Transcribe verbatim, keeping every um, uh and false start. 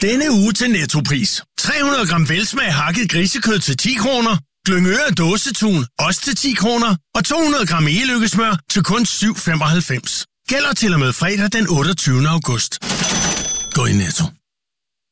Denne uge til Nettopris. tre hundrede gram velsmag hakket grisekød til ti kroner. Glyngøre dåsetun, også til ti kroner. Og to hundrede gram e-lykkesmør til kun syv femoghalvfems. Gælder til og med fredag den otteogtyvende august. Gå i Netto.